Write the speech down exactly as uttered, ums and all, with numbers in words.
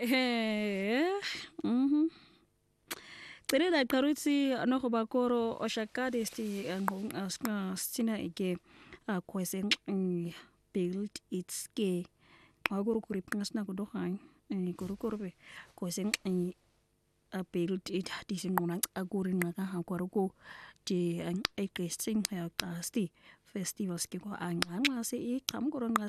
Eh. Mhm. Tsere da qaruti no go ba koro o shakade sti ngong asna stina ike a kwesen build its ke aguru kurip ngasna kudohan eh kuru kurbe kwesen a build it disinguna aguri ngaka hakoruko di ekesting ya qasti festivals ke ko anqa se iqhamkoro